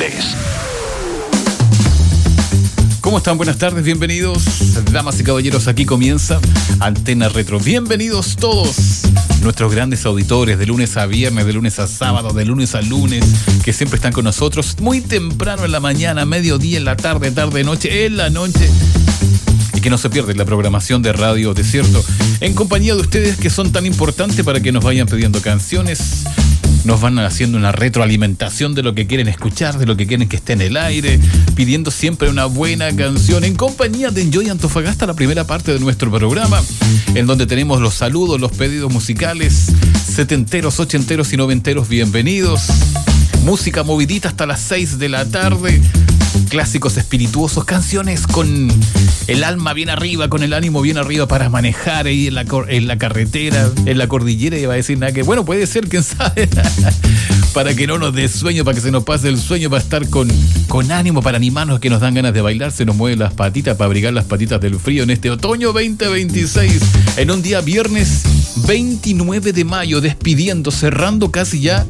Deportes. ¿Cómo están? Buenas tardes, bienvenidos. Damas y caballeros, aquí comienza Antena Retro. Bienvenidos todos nuestros grandes auditores de lunes a viernes, de lunes a sábado, de lunes a lunes, que siempre están con nosotros muy temprano en la mañana, mediodía, en la tarde, noche, en la noche. Y que no se pierden la programación de Radio Desierto, en compañía de ustedes que son tan importantes para que nos vayan pidiendo canciones. Nos van haciendo una retroalimentación de lo que quieren escuchar, de lo que quieren que esté en el aire, pidiendo siempre una buena canción, en compañía de Enjoy Antofagasta, la primera parte de nuestro programa, en donde tenemos los saludos, los pedidos musicales, setenteros, ochenteros y noventeros, bienvenidos. Música movidita hasta las 6 de la tarde. Clásicos espirituosos, canciones con el alma bien arriba, con el ánimo bien arriba para manejar ahí en la carretera, en la cordillera, iba a decir nada que, bueno, puede ser, quién sabe, para que no nos dé sueño, para que se nos pase el sueño, para estar con ánimo, para animarnos, que nos dan ganas de bailar, se nos mueven las patitas para abrigar las patitas del frío en este otoño 2026, en un día viernes 29 de mayo, despidiendo, cerrando casi ya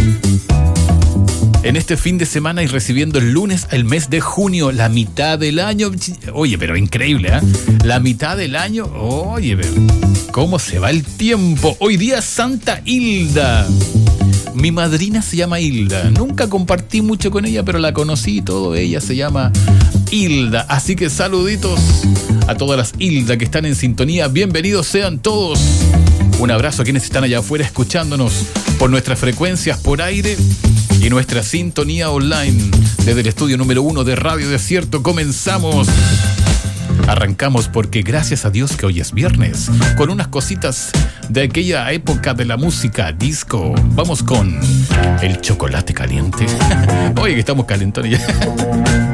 en este fin de semana y recibiendo el lunes el mes de junio, la mitad del año. Oye, pero increíble, ¿eh? La mitad del año, oye, pero cómo se va el tiempo. Hoy día es Santa Hilda. Mi madrina se llama Hilda. Nunca compartí mucho con ella, pero la conocí y todo. Ella se llama Hilda. Así que saluditos a todas las Hilda que están en sintonía. Bienvenidos sean todos. Un abrazo a quienes están allá afuera escuchándonos por nuestras frecuencias por aire y nuestra sintonía online desde el estudio número 1 de Radio Desierto. Comenzamos. Arrancamos porque gracias a Dios que hoy es viernes, con unas cositas de aquella época de la música disco. Vamos con el chocolate caliente. Oye, que estamos calentones ya.